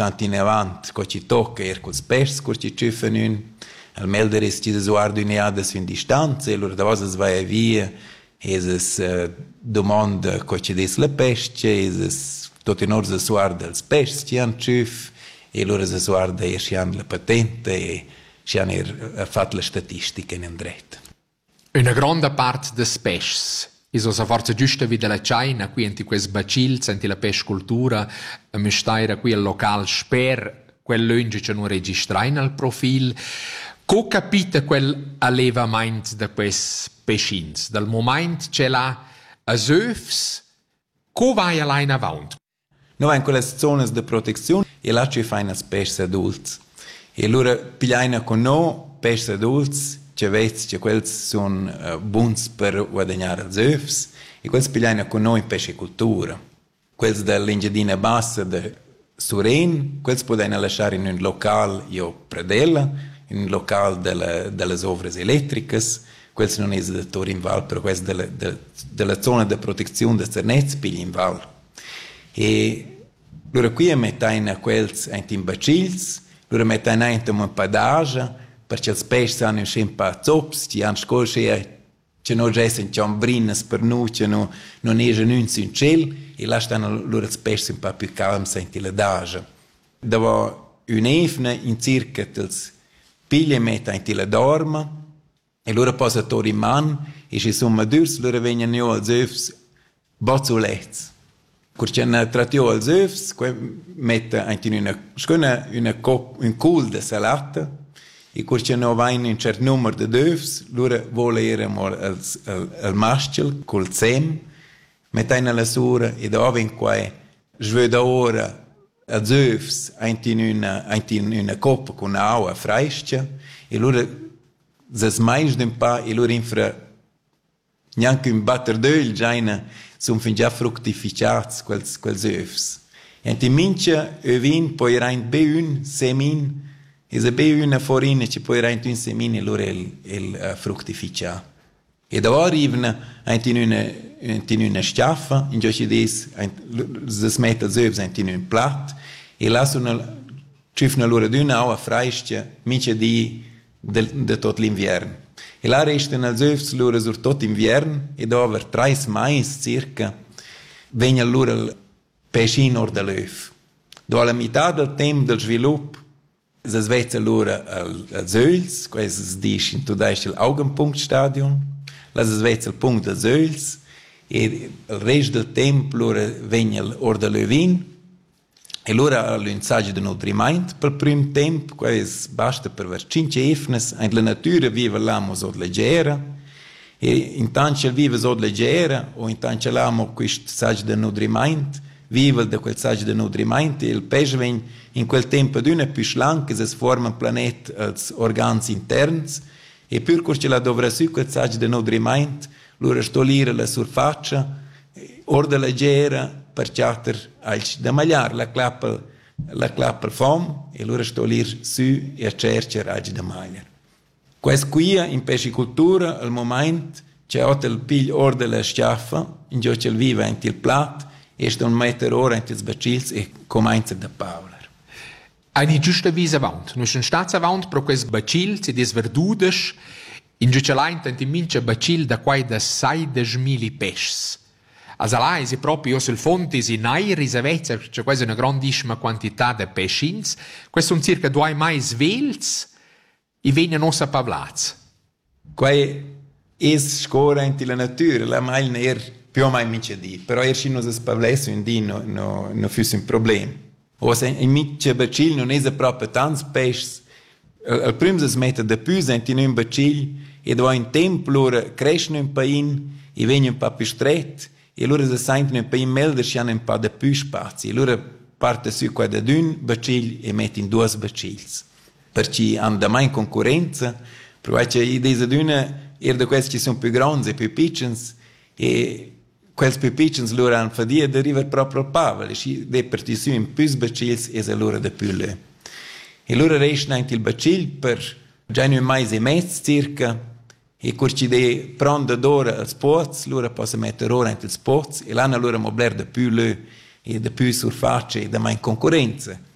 tanti in avant, co ci tocca, culs pers, co ci ciufen un, al melder es ci desuardo in eades in distanza, e lor da vos vai via, es domanda co ci des la pesce, es tot in orza suarda als pers ci han ciuf, e lor es suarda e ci han la patente, e ci han fatto la statistica in andret. Una grande parte des pes is osa forza giusta wie della China, qui enti quels bacils, enti la pescultura, mi staira qui al local sper, quel lunge che non registra in al profil. Co capita quel allevament da quels pescins? Dal moment c'è la as öfs, co vai allein avant? No, in quelle zone di protezione, e là ci fanno as pesci adulti. E allora pigliano con no pesci adulti, che vedi che quelli sono buoni per guadagnare gli öfs, e quelli pigliano con noi in pescicoltura. Quelli dell'Ingedina Bassa di Suren, quelli possono lasciare in un locale io predella, in un locale delle ovre elettriche, quelli non sono in Val, però quelli della zona di protezione del Cernez pigli in Val. E allora qui mettono quelli in bacils, allora mettono un padage, perché i pesci hanno un po' di zops, ci hanno scorse che non restano ciambrinne per noi, che non escono in cielo, e là stanno loro i pesci un po' più calmi senti la dage. Dopo un'efna in circa dels piglie mettono in la dorma, e loro posano in mano, e se sono madurs, loro vengono als öfs bozzolets. Quando hanno trattato als öfs, mettono in un cul di salata, e quando non vanno un certo numero di öfs, loro voleremo al maschio col sem, mettono la sura, e dopo in qua sveda ora als öfs in una coppa con acqua fresca, e loro si smagliano un po', e loro infra neanche un batter d'olio già sono fin già fruttificati quels öfs. E in mincia ovin poi rein beun semin, e se beun una forina ci poi rein un semin, e loro il fruttificia. E da arrivano in una schiaffa, in cui si smette gli öfs in un plat, e là cifrano loro di un'acqua fresca, mincia di tutto l'inverno. E là restano gli öfs loro sur tutto l'inverno, e dopo 3 mesi circa vengono loro il pescino or dell'öf. Dopo alla metà del tempo del sviluppo si svezza loro gli öls, questo si dice in tedesco l'Augenpunktstadium, là si svezza il punto degli öls, e il resto del tempo loro vengono or dell'övin, e loro hanno un saggio di nutrimento per il primo tempo, questo basta per aver 5 efnes, e la natura vive l'amo sotto leggera, e intanto vive sotto leggera, o intanto l'amo questo saggio di nutrimento, vive da quel saggio di nutrimento, e il pesce viene in quel tempo di una più schlanca, si forma un pianeta als organi interni, e più che la dovrà su quel saggio di nutrimento, loro stolire la surfaccia, or da leggera, per chatter da magliare la clappa fom, e loro stolir su e cercare alci da magliare. Questo qui in pescicoltura al momento c'è il piglio or della schiaffa, in cui c'è il viva in il plat, e sta un mettere ora in il bacils e comincia da pauler. Eine giusta visa avant. Noi sono stati avant per questo bacils e des verdudes, in cui c'è l'aint in mince bacil da quai da 16.000 pesci. Also là è proprio sul fonte in airi, c'è quasi una grandissima quantità di pescins. Questi sono circa 2 mai svels e vengono non parlati. Quai è scora in la natura, la mai non è più o meno mince di, però è se non si spavlesse un di non fosse un problema. O se in mince bacil non è proprio tanti pesci, al primo si mette da più in un bacil, e dopo in tempo loro crescono un po' e vengono un po' più stretti, e loro si sentono un po' in melder, ci hanno un po' di più spazio, e loro partono su qua da un bacil e mettono 2 bacils. Perché hanno da mai in concorrenza, perché l'idea di una è da questi che sono più grandi e più piccoli, e quels più piccoli loro hanno fatica di arrivare proprio al pavolo, e di partire su in più bacils e se loro da più lì. E loro restano in il bacil per già un mese e mezzo circa, e quando de prende d'ora al spoz, loro possono mettere ora in il spoz, e l'hanno loro mobler da più lì, e da più surfaccia, e da mai in concorrenza.